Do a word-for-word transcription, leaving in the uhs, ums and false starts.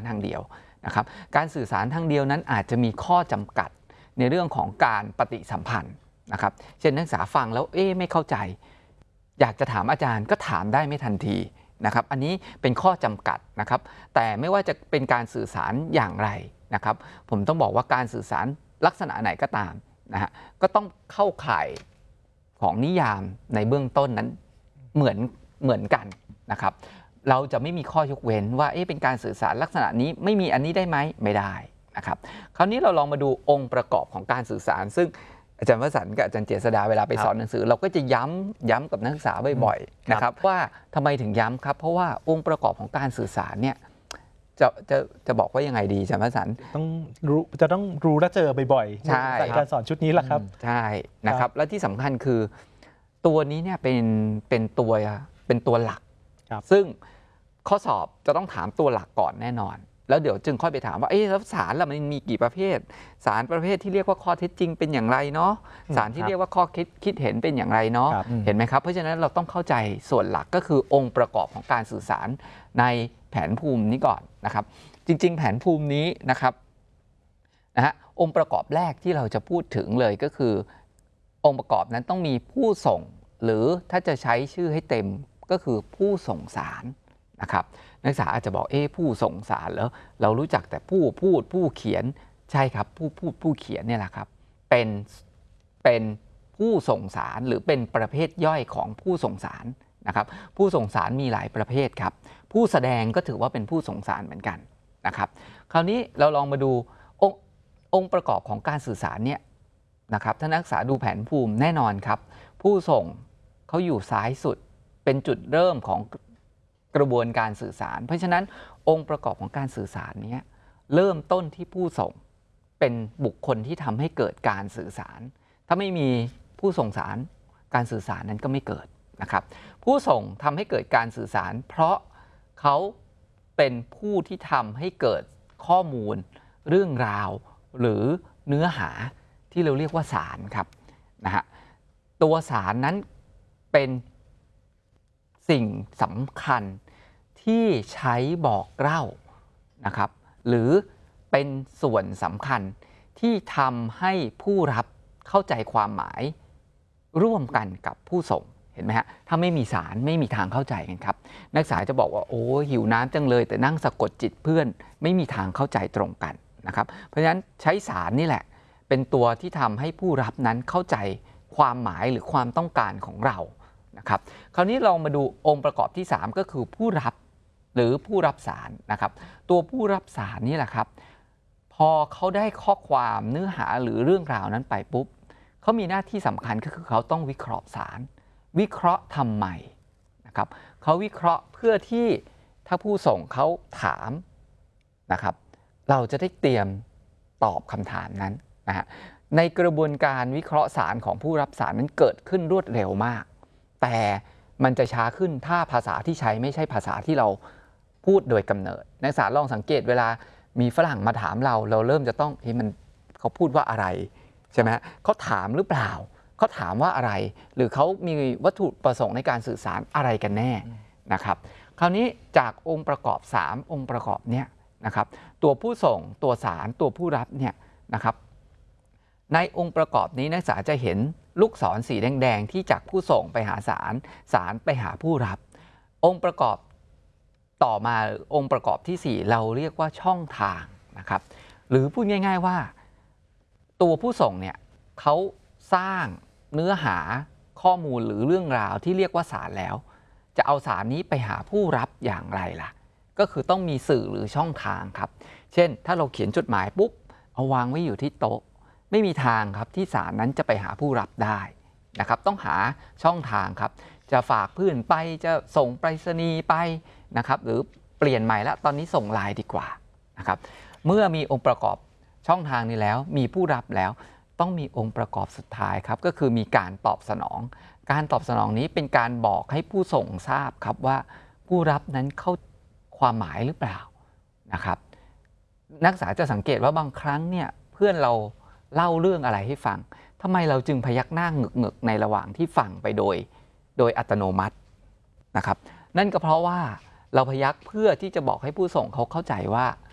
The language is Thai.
ทางเดียวนะครับการสื่อสารทางเดียวนั้นอาจจะมีข้อจำกัดในเรื่องของการปฏิสัมพันธ์นะครับเช่นนักศึกษาฟังแล้วเอ๊ะไม่เข้าใจอยากจะถามอาจารย์ก็ถามได้ไม่ทันทีนะครับอันนี้เป็นข้อจำกัดนะครับแต่ไม่ว่าจะเป็นการสื่อสารอย่างไรนะครับผมต้องบอกว่าการสื่อสารลักษณะไหนก็ตามนะฮะก็ต้องเข้าข่ายของนิยามในเบื้องต้นนั้นเหมือนเหมือนกันนะครับเราจะไม่มีข้อยกเว้นว่าเอ๊ะเป็นการสื่อสารลักษณะนี้ไม่มีอันนี้ได้ไหมไม่ได้นะครับคราวนี้เราลองมาดูองค์ประกอบของการสื่อสารซึ่งอาจารย์วสันต์กับอาจารย์เจษฎาเวลาไปสอนหนังสือเราก็จะย้ำย้ำกับนักศึกษาบ่อยๆนะครับว่าทำไมถึงย้ำครับเพราะว่าองค์ประกอบของการสื่อสารเนี่ยจะจะจะบอกว่ายังไงดีอาจารย์วสันต์ต้องรู้จะต้องรู้และเจอบ่อยๆในการสอนชุดนี้แหละครับใช่นะครับและที่สำคัญคือตัวนี้เนี่ยเป็นเป็นตัวเป็นตัวหลักซึ่งข้อสอบจะต้องถามตัวหลักก่อนแน่นอนแล้วเดี๋ยวจึงค่อยไปถามว่าเอ๊ะแล้วสารละมันมีกี่ประเภทสารประเภทที่เรียกว่าข้อเท็จจริงเป็นอย่างไรเนาะสารที่เรียกว่าข้อคิดคิดเห็นเป็นอย่างไรเนาะเห็นไหมครับเพราะฉะนั้นเราต้องเข้าใจส่วนหลักก็คือองค์ประกอบของการสื่อสารในแผนภูมินี้ก่อนนะครับจริงๆแผนภูมินี้นะครับนะฮะองค์ประกอบแรกที่เราจะพูดถึงเลยก็คือองค์ประกอบนั้นต้องมีผู้ส่งหรือถ้าจะใช้ชื่อให้เต็มก็คือผู้ส่งสารนะครับนักศึกษาอาจจะบอกเอ๊ะผู้ส่งสารแล้วเรารู้จักแต่ผู้พูดผู้เขียนใช่ครับผู้พูดผู้เขียนเนี่ยแหละครับเป็นเป็นผู้ส่งสารหรือเป็นประเภทย่อยของผู้ส่งสารนะครับผู้ส่งสารมีหลายประเภทครับผู้แสดงก็ถือว่าเป็นผู้ส่งสารเหมือนกันนะครับคราวนี้เราลองมาดูองค์องค์ประกอบของการสื่อสารเนี่ยนะครับถ้านักศึกษาดูแผนภูมิแน่นอนครับผู้ส่งเขาอยู่ซ้ายสุดเป็นจุดเริ่มของกระบวนการสื่อสารเพราะฉะนั้นองค์ประกอบของการสื่อสารนี้เริ่มต้นที่ผู้ส่งเป็นบุคคลที่ทำให้เกิดการสื่อสารถ้าไม่มีผู้ส่งสารการสื่อสารนั้นก็ไม่เกิดนะครับผู้ส่งทำให้เกิดการสื่อสารเพราะเขาเป็นผู้ที่ทำให้เกิดข้อมูลเรื่องราวหรือเนื้อหาที่เราเรียกว่าสารครับนะฮะตัวสารนั้นเป็นสิ่งสำคัญที่ใช้บอกเล่านะครับหรือเป็นส่วนสำคัญที่ทำให้ผู้รับเข้าใจความหมายร่วมกันกับผู้ส่งเห็นไหมฮะถ้าไม่มีสารไม่มีทางเข้าใจกันครับนักศึกษาจะบอกว่าโอ้หิวน้ำจังเลยแต่นั่งสะกดจิตเพื่อนไม่มีทางเข้าใจตรงกันนะครับเพราะฉะนั้นใช้สารนี่แหละเป็นตัวที่ทำให้ผู้รับนั้นเข้าใจความหมายหรือความต้องการของเรานะครับคราวนี้เรามาดูองค์ประกอบที่สามก็คือผู้รับหรือผู้รับสารนะครับตัวผู้รับสารนี่แหละครับพอเขาได้ข้อความเนื้อหาหรือเรื่องราวนั้นไปปุ๊บเขามีหน้าที่สำคัญก็คือเขาต้องวิเคราะห์สารวิเคราะห์ทำไมนะครับเขาวิเคราะห์เพื่อที่ถ้าผู้ส่งเขาถามนะครับเราจะได้เตรียมตอบคำถามนั้นนะฮะในกระบวนการวิเคราะห์สารของผู้รับสารนั้นเกิดขึ้นรวดเร็วมากแต่มันจะช้าขึ้นถ้าภาษาที่ใช้ไม่ใช่ภาษาที่เราพูดโดยกำเนิดนักศึกษาลองสังเกตเวลามีฝรั่งมาถามเราเราเริ่มจะต้องเฮ้ยมันเขาพูดว่าอะไรใช่ไหมเขาถามหรือเปล่าเขาถามว่าอะไรหรือเขามีวัตถุประสงค์ในการสื่อสารอะไรกันแน่นะครับคราวนี้จากองค์ประกอบสามองค์ประกอบเนี้ยนะครับตัวผู้ส่งตัวสารตัวผู้รับเนี่ยนะครับในองค์ประกอบนี้นักศึกษาจะเห็นลูกศรสีแดงๆที่จากผู้ส่งไปหาสารสารไปหาผู้รับองค์ประกอบต่อมาองค์ประกอบที่สี่เราเรียกว่าช่องทางนะครับหรือพูดง่ายๆว่าตัวผู้ส่งเนี่ยเขาสร้างเนื้อหาข้อมูลหรือเรื่องราวที่เรียกว่าสารแล้วจะเอาสารนี้ไปหาผู้รับอย่างไรล่ะก็คือต้องมีสื่อหรือช่องทางครับเช่นถ้าเราเขียนจดหมายปุ๊บเอาวางไว้อยู่ที่โต๊ะไม่มีทางครับที่สารนั้นจะไปหาผู้รับได้นะครับต้องหาช่องทางครับจะฝากเพื่อนไปจะส่งไปรษณีย์ไปนะครับหรือเปลี่ยนใหม่ละตอนนี้ส่งไลน์ดีกว่านะครับเมื่อมีองค์ประกอบช่องทางนี้แล้วมีผู้รับแล้วต้องมีองค์ประกอบสุดท้ายครับก็คือมีการตอบสนองการตอบสนองนี้เป็นการบอกให้ผู้ส่งทราบครับว่าผู้รับนั้นเข้าความหมายหรือเปล่านะครับนักศึกษาจะสังเกตว่าบางครั้งเนี่ยเพื่อนเราเล่าเรื่องอะไรให้ฟังทำไมเราจึงพยักหน้าหงึกๆในระหว่างที่ฟังไปโดยโดยอัตโนมัตินะครับนั่นก็เพราะว่าเราพยักเพื่อที่จะบอกให้ผู้ส่งเขาเข้าใจว่า